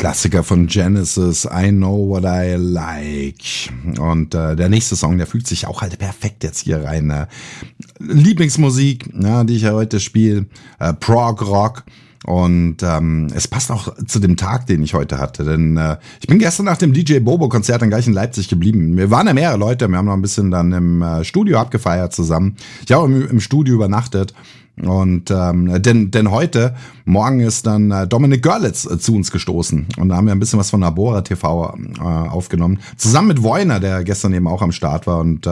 Klassiker von Genesis, I Know What I Like. Und der nächste Song, der fügt sich auch halt perfekt jetzt hier rein. Lieblingsmusik, ja, die ich ja heute spiele, Prog Rock. Und es passt auch zu dem Tag, den ich heute hatte, denn ich bin gestern nach dem DJ Bobo-Konzert dann gleich in Leipzig geblieben. Wir waren ja mehrere Leute, wir haben noch ein bisschen dann im Studio abgefeiert zusammen. Ich habe im Studio übernachtet. Und denn heute, morgen ist dann Dominik Görlitz zu uns gestoßen und da haben wir ein bisschen was von Abora TV aufgenommen, zusammen mit Voiner, der gestern eben auch am Start war und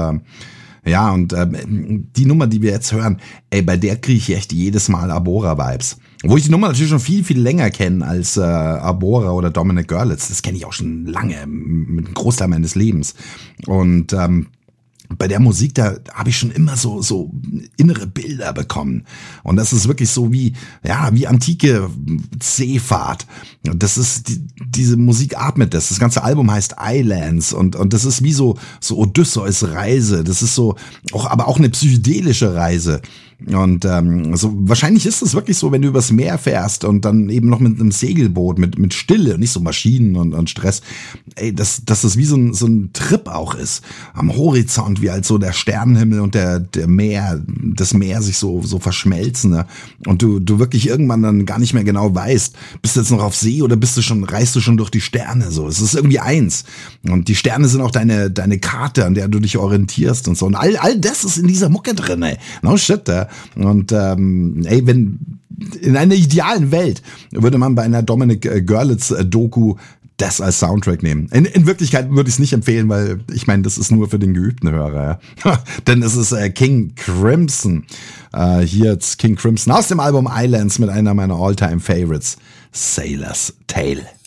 die Nummer, die wir jetzt hören, bei der kriege ich echt jedes Mal Abora-Vibes. Wo ich die Nummer natürlich schon viel, viel länger kenne als Abora oder Dominik Görlitz. Das kenne ich auch schon lange, mit einem Großteil meines Lebens. Und bei der Musik, da habe ich schon immer so innere Bilder bekommen. Und das ist wirklich so wie antike Seefahrt. Das ist, diese Musik atmet das. Das ganze Album heißt Islands und das ist wie so Odysseus Reise. Das ist so, aber auch eine psychedelische Reise. Und so wahrscheinlich ist es wirklich so, wenn du übers Meer fährst und dann eben noch mit einem Segelboot, mit Stille und nicht so Maschinen und Stress, dass das wie so ein Trip auch ist. Am Horizont, wie halt so der Sternenhimmel und das Meer sich so verschmelzen, ne? Und du wirklich irgendwann dann gar nicht mehr genau weißt, bist du jetzt noch auf See oder reist du schon durch die Sterne, so. Es ist irgendwie eins. Und die Sterne sind auch deine Karte, an der du dich orientierst und so. Und all das ist in dieser Mucke drin, ey. No shit, Und wenn in einer idealen Welt würde man bei einer Dominik Görlitz-Doku das als Soundtrack nehmen. In Wirklichkeit würde ich es nicht empfehlen, weil ich meine, das ist nur für den geübten Hörer. Ja. Denn es ist King Crimson. Hier jetzt King Crimson aus dem Album Islands mit einer meiner All-Time-Favorites, Sailor's Tale.